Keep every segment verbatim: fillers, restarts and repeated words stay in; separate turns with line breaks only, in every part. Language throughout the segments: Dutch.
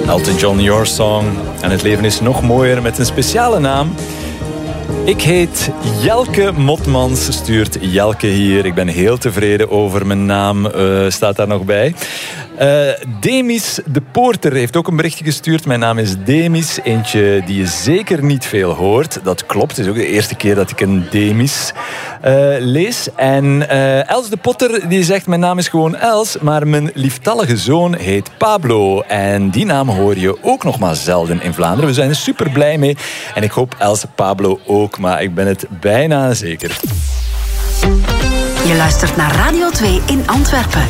Elton John, Your Song. En het leven is nog mooier met een speciale naam. Ik heet Jelke Motmans, stuurt Jelke hier. Ik ben heel tevreden over mijn naam, uh, staat daar nog bij. Uh, Demis de Poorter heeft ook een berichtje gestuurd. Mijn naam is Demis, eentje die je zeker niet veel hoort. Dat klopt, het is ook de eerste keer dat ik een Demis uh, lees. En uh, Els de Potter die zegt, mijn naam is gewoon Els, maar mijn lieftallige zoon heet Pablo. En die naam hoor je ook nog maar zelden in Vlaanderen. We zijn er super blij mee. En ik hoop Els Pablo ook, maar ik ben het bijna zeker.
Je luistert naar Radio twee in Antwerpen.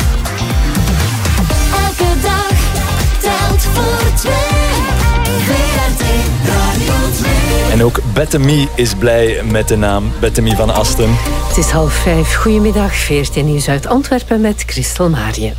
Elke dag telt voor twee. V R T Radio twee.
En ook Bethemy is blij met de naam Bethemy van Asten.
Het is half vijf. Goedemiddag, V R T Nieuws uit Antwerpen met Christel Marië.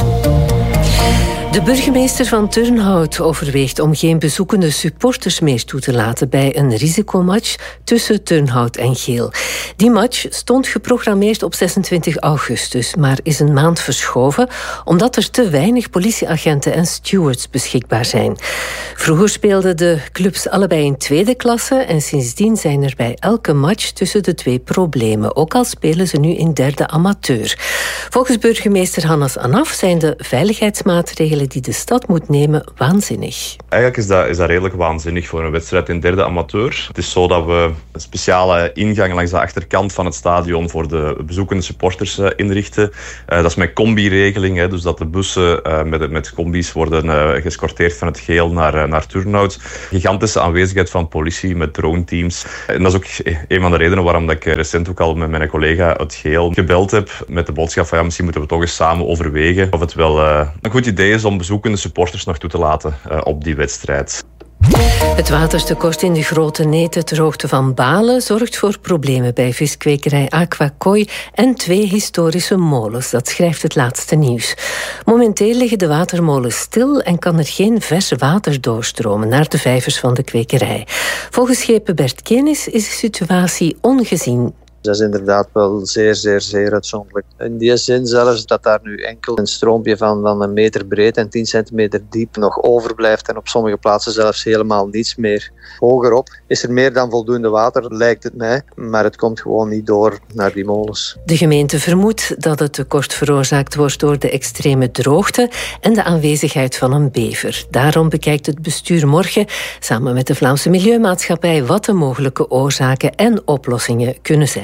De burgemeester van Turnhout overweegt om geen bezoekende supporters meer toe te laten bij een risicomatch tussen Turnhout en Geel. Die match stond geprogrammeerd op zesentwintig augustus, maar is een maand verschoven omdat er te weinig politieagenten en stewards beschikbaar zijn. Vroeger speelden de clubs allebei in tweede klasse en sindsdien zijn er bij elke match tussen de twee problemen, ook al spelen ze nu in derde amateur. Volgens burgemeester Hannes Anaf zijn de veiligheidsmaatregelen die de stad moet nemen waanzinnig.
Eigenlijk is dat, is dat redelijk waanzinnig voor een wedstrijd in derde amateur. Het is zo dat we een speciale ingang langs de achterkant van het stadion voor de bezoekende supporters uh, inrichten. Uh, dat is met combi-regeling, hè, dus dat de bussen uh, met, met combi's worden uh, geëscorteerd van het Geel naar, uh, naar Turnhout. Gigantische aanwezigheid van politie met drone-teams. En dat is ook een van de redenen waarom dat ik recent ook al met mijn collega uit Geel gebeld heb met de boodschap van ja, misschien moeten we toch eens samen overwegen of het wel uh, een goed idee is om bezoekende supporters nog toe te laten uh, op die wedstrijd.
Het watertekort in de Grote Neten ter hoogte van Balen zorgt voor problemen bij viskwekerij Aquakooi en twee historische molens. Dat schrijft het laatste nieuws. Momenteel liggen de watermolens stil en kan er geen vers water doorstromen naar de vijvers van de kwekerij. Volgens schepen Bert Kenis is de situatie ongezien.
Dat is inderdaad wel zeer, zeer, zeer uitzonderlijk. In die zin zelfs dat daar nu enkel een stroompje van, van een meter breed en tien centimeter diep nog overblijft en op sommige plaatsen zelfs helemaal niets meer. Hogerop is er meer dan voldoende water, lijkt het mij, maar het komt gewoon niet door naar die molens.
De gemeente vermoedt dat het tekort veroorzaakt wordt door de extreme droogte en de aanwezigheid van een bever. Daarom bekijkt het bestuur morgen samen met de Vlaamse Milieumaatschappij wat de mogelijke oorzaken en oplossingen kunnen zijn.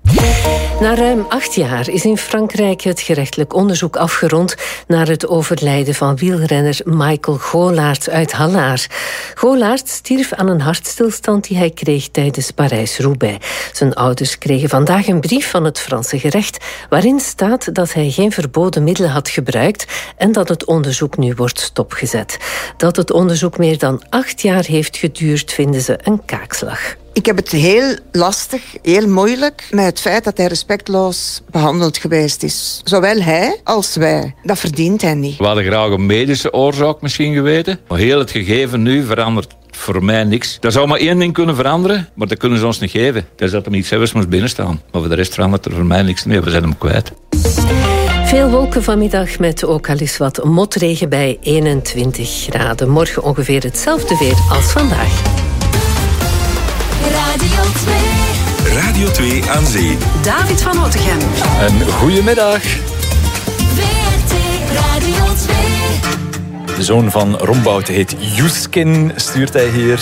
Na ruim acht jaar is in Frankrijk het gerechtelijk onderzoek afgerond naar het overlijden van wielrenner Michael Golaert uit Hallaar. Golaert stierf aan een hartstilstand die hij kreeg tijdens Parijs-Roubaix. Zijn ouders kregen vandaag een brief van het Franse gerecht waarin staat dat hij geen verboden middelen had gebruikt en dat het onderzoek nu wordt stopgezet. Dat het onderzoek meer dan acht jaar heeft geduurd, vinden ze een kaakslag.
Ik heb het heel lastig, heel moeilijk met het feit dat hij respectloos behandeld geweest is. Zowel hij als wij. Dat verdient hij niet.
We hadden graag een medische oorzaak misschien geweten. Maar heel het gegeven nu verandert voor mij niks. Er zou maar één ding kunnen veranderen, maar dat kunnen ze ons niet geven. Dat is dat er niet zelfs moest binnenstaan. Maar voor de rest verandert er voor mij niks meer. We zijn hem kwijt.
Veel wolken vanmiddag met ook al eens wat motregen bij eenentwintig graden. Morgen ongeveer hetzelfde weer als vandaag.
Radio twee.
Radio twee aan zee.
David van Otegem.
Een goedemiddag.
V R T Radio twee.
De zoon van Rombout heet Juskin, stuurt hij hier.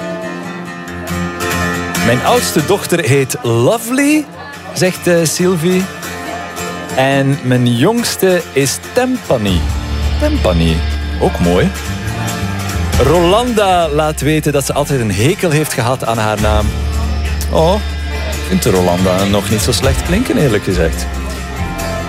Mijn oudste dochter heet Lovely, zegt uh, Sylvie. En mijn jongste is Tempani. Tempani, ook mooi. Rolanda laat weten dat ze altijd een hekel heeft gehad aan haar naam. Oh, ik vind de Rolanda nog niet zo slecht klinken, eerlijk gezegd.